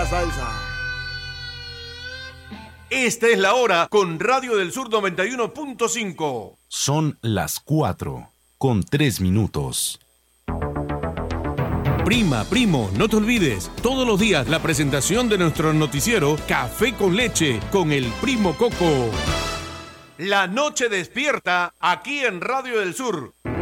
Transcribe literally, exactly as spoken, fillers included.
la salsa. Esta es la hora con Radio del Sur noventa y uno punto cinco. Son las cuatro con tres minutos. Prima, primo, no te olvides, todos los días la presentación de nuestro noticiero Café con Leche con el Primo Coco. La noche despierta aquí en Radio del Sur.